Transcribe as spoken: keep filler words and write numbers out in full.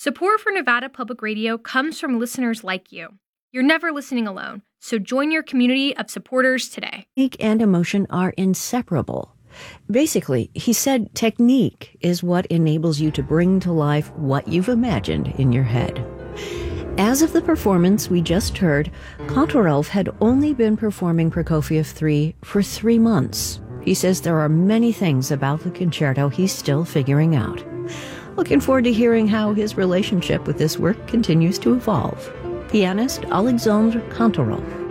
Support for Nevada Public Radio comes from listeners like you. You're never listening alone, so join your community of supporters today. Technique and emotion are inseparable. Basically, he said technique is what enables you to bring to life what you've imagined in your head. As of the performance we just heard, Kantorov had only been performing Prokofiev three for three months. He says there are many things about the concerto he's still figuring out. Looking forward to hearing how his relationship with this work continues to evolve. Pianist Alexandre Kantorov.